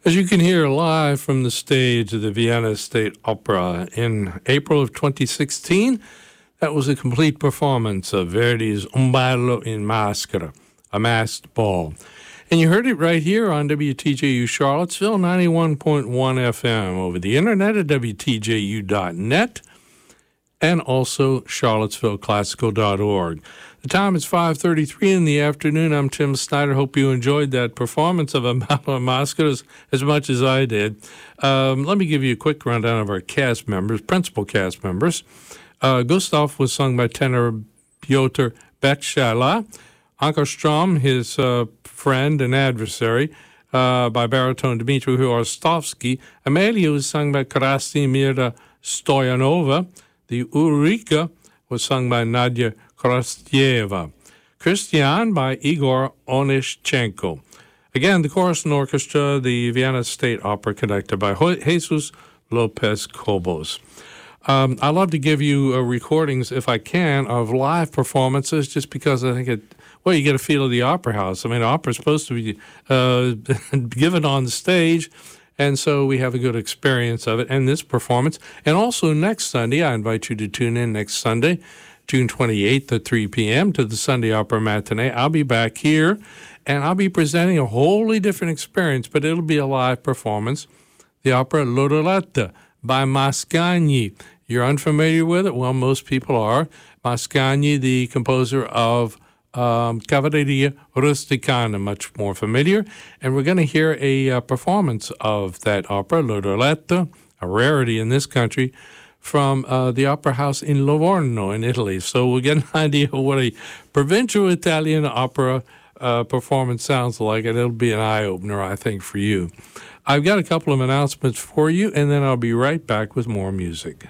As you can hear live from the stage of the Vienna State Opera in April of 2016, that was a complete performance of Verdi's Un ballo in maschera, a masked ball. And you heard it right here on WTJU Charlottesville, 91.1 FM, over the internet at WTJU.net, and also charlottesvilleclassical.org. The time is 5:33 in the afternoon. I'm Tim Snyder. Hope you enjoyed that performance of Un ballo in maschera as much as I did. Let me give you a quick rundown of our cast members, principal cast members. Gustav was sung by tenor Piotr Betshala. Ankerstrom, his friend and adversary, by baritone Dmitry Horostovsky. Amelia was sung by Krassimira Stoyanova. The Ulrika was sung by Nadia Krastyeva. Christian by Igor Onishchenko. Again, the chorus and orchestra, the Vienna State Opera, conducted by Jesus Lopez Cobos. I love to give you recordings, if I can, of live performances, just because I think you get a feel of the opera house. I mean, opera is supposed to be given on the stage, and so we have a good experience of it and this performance. And also next Sunday, I invite you to tune in next Sunday, June 28th at 3 p.m. to the Sunday Opera Matinee. I'll be back here, and I'll be presenting a wholly different experience, but it'll be a live performance. The opera Lodoletta by Mascagni. You're unfamiliar with it? Well, most people are. Mascagni, the composer of Cavalleria Rusticana, much more familiar. And we're going to hear a performance of that opera, Lodoletta, a rarity in this country, from the Opera House in Livorno in Italy. So we'll get an idea of what a provincial Italian opera performance sounds like, and it'll be an eye-opener, I think, for you. I've got a couple of announcements for you, and then I'll be right back with more music.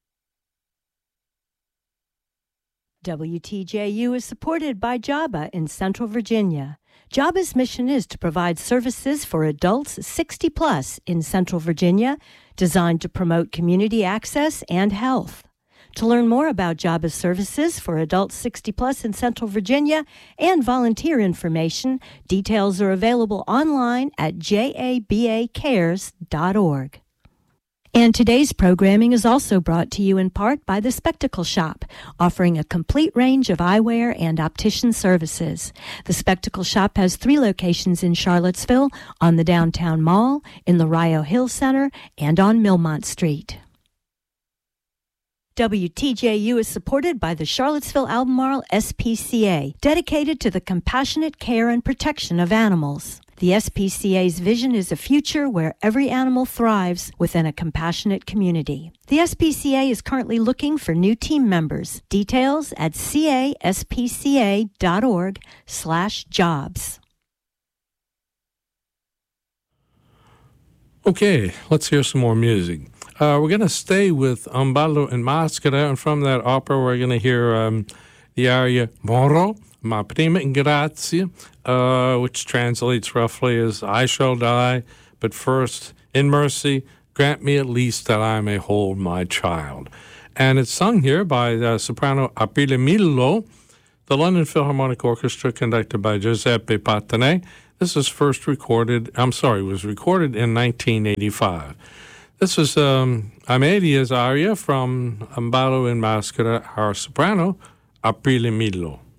WTJU is supported by JABA in Central Virginia. JABA's mission is to provide services for adults 60 plus in Central Virginia, designed to promote community access and health. To learn more about JABA's services for adults 60 plus in Central Virginia and volunteer information, details are available online at jabacares.org. And today's programming is also brought to you in part by The Spectacle Shop, offering a complete range of eyewear and optician services. The Spectacle Shop has 3 locations in Charlottesville, on the Downtown Mall, in the Rio Hill Center, and on Millmont Street. WTJU is supported by the Charlottesville Albemarle SPCA, dedicated to the compassionate care and protection of animals. The SPCA's vision is a future where every animal thrives within a compassionate community. The SPCA is currently looking for new team members. Details at caspca.org/jobs. Okay, let's hear some more music. We're going to stay with Un ballo in maschera, and from that opera we're going to hear the aria Moro, Ma prima ingrazia, which translates roughly as I shall die, but first, in mercy, grant me at least that I may hold my child. And it's sung here by soprano Aprile Millo, the London Philharmonic Orchestra, conducted by Giuseppe Patanè. This was recorded in 1985. This is Amelia's aria from Un ballo in maschera, our soprano, Aprile Millo.